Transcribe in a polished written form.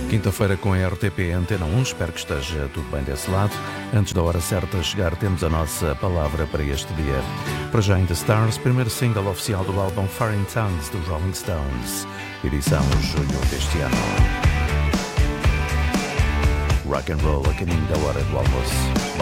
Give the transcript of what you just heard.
Quinta-feira com a RTP Antena 1, espero que esteja tudo bem desse lado. Antes da hora certa chegar, temos a nossa palavra para este dia. Para já, In The Stars, primeiro single oficial do álbum Foreign Tongues dos Rolling Stones, edição julho deste ano. Rock and roll a caminho da hora do almoço.